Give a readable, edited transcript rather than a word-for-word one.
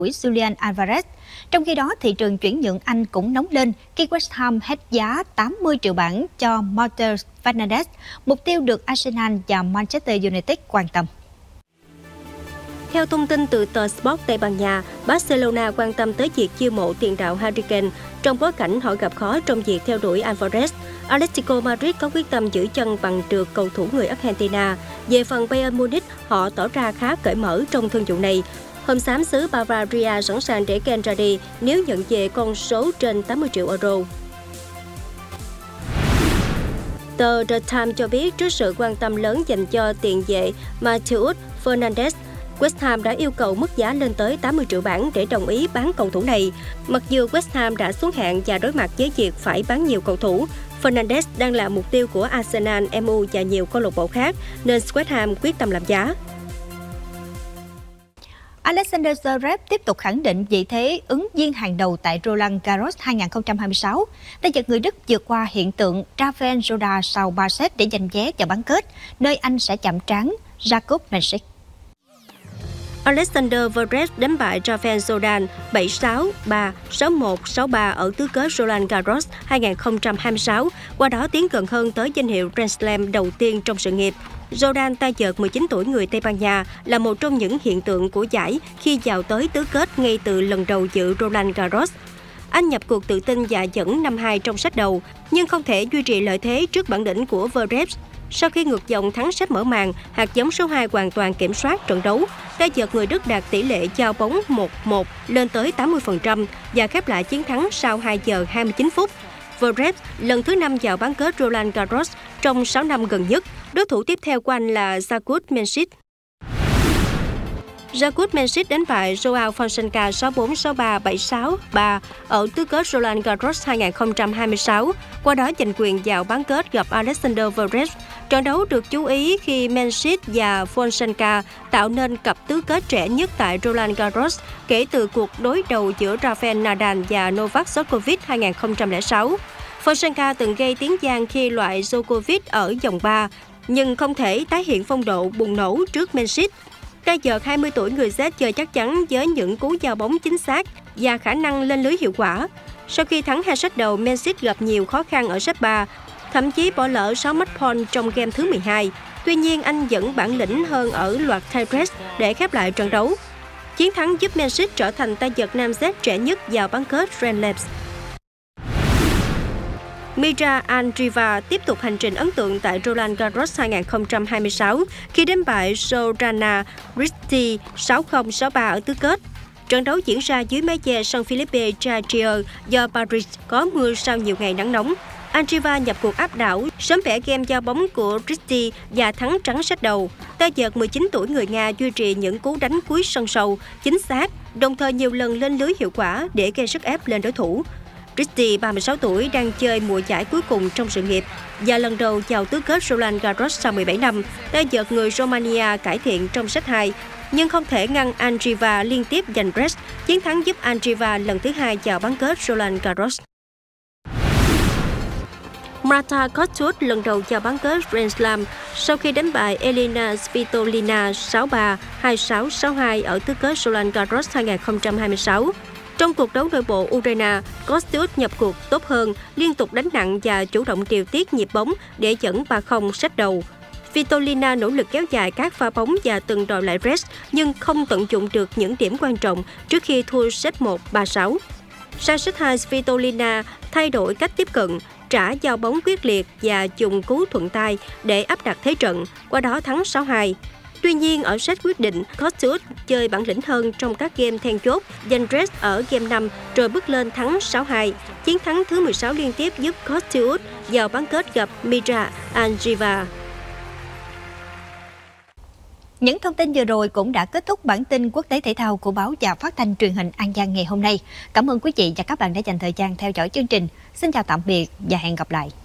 của Julian Alvarez. Trong khi đó, thị trường chuyển nhượng Anh cũng nóng lên khi West Ham hết giá 80 triệu bảng cho Matheus Fernandes, mục tiêu được Arsenal và Manchester United quan tâm. Theo thông tin từ tờ Sport Tây Ban Nha, Barcelona quan tâm tới việc chiêu mộ tiền đạo Harry Kane trong bối cảnh họ gặp khó trong việc theo đuổi Alvarez. Atletico Madrid có quyết tâm giữ chân bằng được cầu thủ người Argentina. Về phần Bayern Munich, họ tỏ ra khá cởi mở trong thương vụ này. Hôm xám xứ Bavaria sẵn sàng để Kane ra đi nếu nhận về con số trên 80 triệu euro. Tờ The Times cho biết trước sự quan tâm lớn dành cho tiền vệ Matheus Fernandes, West Ham đã yêu cầu mức giá lên tới 80 triệu bảng để đồng ý bán cầu thủ này. Mặc dù West Ham đã xuống hạng và đối mặt với việc phải bán nhiều cầu thủ, Fernandes đang là mục tiêu của Arsenal, MU và nhiều câu lạc bộ khác, nên West Ham quyết tâm làm giá. Alexander Zverev tiếp tục khẳng định vị thế ứng viên hàng đầu tại Roland Garros 2026. Tay vợt người Đức vượt qua hiện tượng Rafael Nadal sau 3 set để giành vé vào bán kết, nơi anh sẽ chạm trán Jakub Mensik. Alexander Zverev đánh bại Rafael Nadal 7-6, 3, 6-1, 6-3 ở tứ kết Roland Garros 2026, qua đó tiến gần hơn tới danh hiệu Grand Slam đầu tiên trong sự nghiệp. Nadal, tay vợt 19 tuổi người Tây Ban Nha, là một trong những hiện tượng của giải khi vào tới tứ kết ngay từ lần đầu dự Roland Garros. Anh nhập cuộc tự tin và dẫn 5-2 trong set đầu, nhưng không thể duy trì lợi thế trước bản lĩnh của Zverev. Sau khi ngược dòng thắng set mở màn, hạt giống số 2 hoàn toàn kiểm soát trận đấu. Tay vợt người Đức đạt tỷ lệ giao bóng 1-1 lên tới 80% và khép lại chiến thắng sau 2 giờ 29 phút. Zverev lần thứ 5 vào bán kết Roland Garros trong 6 năm gần nhất. Đối thủ tiếp theo của anh là Jakub Mensik. Jakub Mensik đánh bại Joao Fonseca 6-4, 6-3, 7-6, 3 ở tứ kết Roland Garros 2026, qua đó giành quyền vào bán kết gặp Alexander Zverev. Trận đấu được chú ý khi Mensik và Fonseca tạo nên cặp tứ kết trẻ nhất tại Roland Garros kể từ cuộc đối đầu giữa Rafael Nadal và Novak Djokovic 2006. Fonseca từng gây tiếng vang khi loại Djokovic ở vòng 3, nhưng không thể tái hiện phong độ bùng nổ trước Mensik. Tay vợt 20 tuổi người Séc chơi chắc chắn với những cú giao bóng chính xác và khả năng lên lưới hiệu quả. Sau khi thắng 2 set đầu, Mensik gặp nhiều khó khăn ở set 3, thậm chí bỏ lỡ 6 match point trong game thứ 12. Tuy nhiên, anh vẫn bản lĩnh hơn ở loạt tiebreak để khép lại trận đấu. Chiến thắng giúp Mensik trở thành tay vợt nam Séc trẻ nhất vào bán kết Grand Slam. Mira Andreeva tiếp tục hành trình ấn tượng tại Roland Garros 2026 khi đánh bại Sorana Risti 6-0, 6-3 ở tứ kết. Trận đấu diễn ra dưới mái che sân Philippe Chatrier do Paris có mưa sau nhiều ngày nắng nóng. Andreeva nhập cuộc áp đảo, sớm bẻ game giao bóng của Risti và thắng trắng set đầu. Tay vợt 19 tuổi người Nga duy trì những cú đánh cuối sân sâu, chính xác, đồng thời nhiều lần lên lưới hiệu quả để gây sức ép lên đối thủ. Risti, 36 tuổi, đang chơi mùa giải cuối cùng trong sự nghiệp và lần đầu vào tứ kết Roland Garros sau 17 năm. Tay vợt người Romania cải thiện trong set 2, nhưng không thể ngăn Andreeva liên tiếp giành break. Chiến thắng giúp Andreeva lần thứ 2 vào bán kết Roland Garros. Marta Kostyuk lần đầu vào bán kết Grand Slam sau khi đánh bại Elina Svitolina 6-3, 2-6, 6-2 ở tứ kết Roland Garros 2026. Trong cuộc đấu nội bộ Ukraine, Kostyuk nhập cuộc tốt hơn, liên tục đánh nặng và chủ động điều tiết nhịp bóng để dẫn 3-0 set đầu. Svitolina nỗ lực kéo dài các pha bóng và từng đòi lại break, nhưng không tận dụng được những điểm quan trọng trước khi thua set 1 3-6. Sang set 2, Svitolina thay đổi cách tiếp cận, trả giao bóng quyết liệt và dùng cú thuận tay để áp đặt thế trận, qua đó thắng 6-2. Tuy nhiên, ở set quyết định, Kostyuk chơi bản lĩnh hơn trong các game then chốt, giành break ở game 5 rồi bước lên thắng 6-2. Chiến thắng thứ 16 liên tiếp giúp Kostyuk vào bán kết gặp Mira Andreeva. Những thông tin vừa rồi cũng đã kết thúc bản tin quốc tế thể thao của báo và phát thanh truyền hình An Giang ngày hôm nay. Cảm ơn quý vị và các bạn đã dành thời gian theo dõi chương trình. Xin chào tạm biệt và hẹn gặp lại.